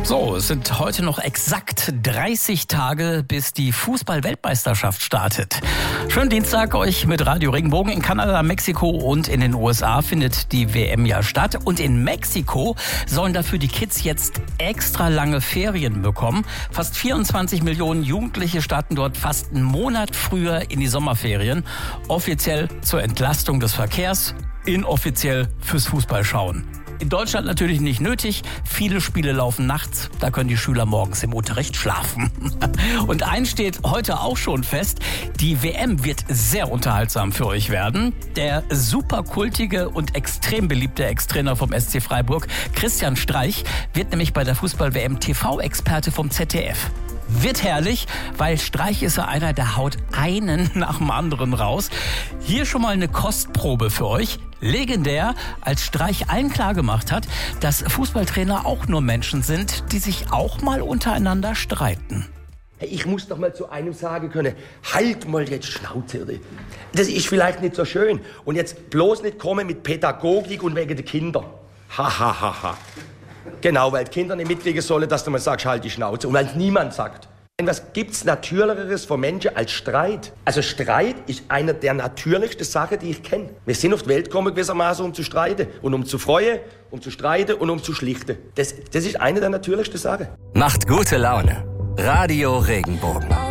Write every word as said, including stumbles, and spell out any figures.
So, es sind heute noch exakt dreißig Tage, bis die Fußball-Weltmeisterschaft startet. Schönen Dienstag euch mit Radio Regenbogen. In Kanada, Mexiko und in den U S A findet die W M ja statt. Und in Mexiko sollen dafür die Kids jetzt extra lange Ferien bekommen. Fast vierundzwanzig Millionen Jugendliche starten dort fast einen Monat früher in die Sommerferien. Offiziell zur Entlastung des Verkehrs, inoffiziell fürs Fußballschauen. In Deutschland natürlich nicht nötig. Viele Spiele laufen nachts. Da können die Schüler morgens im Unterricht schlafen. Und eins steht heute auch schon fest. Die W M wird sehr unterhaltsam für euch werden. Der superkultige und extrem beliebte Ex-Trainer vom S C Freiburg, Christian Streich, wird nämlich bei der Fußball-W M T V-Experte vom Z D F. Wird herrlich, weil Streich ist ja einer, der haut einen nach dem anderen raus. Hier schon mal eine Kostprobe für euch. Legendär, als Streich allen klargemacht hat, dass Fußballtrainer auch nur Menschen sind, die sich auch mal untereinander streiten. Hey, ich muss doch mal zu einem sagen können, halt mal jetzt Schnauze, oder? Das ist vielleicht nicht so schön. Und jetzt bloß nicht kommen mit Pädagogik und wegen der Kinder. Ha, ha, ha, ha. Genau, weil die Kinder nicht mitkriegen sollen, dass du mal sagst, halt die Schnauze. Und weil es niemand sagt. Was gibt's Natürlicheres von Menschen als Streit? Also Streit ist eine der natürlichsten Sachen, die ich kenne. Wir sind auf die Welt gekommen gewissermaßen, um zu streiten. Und um zu freuen, um zu streiten und um zu schlichten. Das, das ist eine der natürlichsten Sachen. Macht gute Laune. Radio Regenbogen.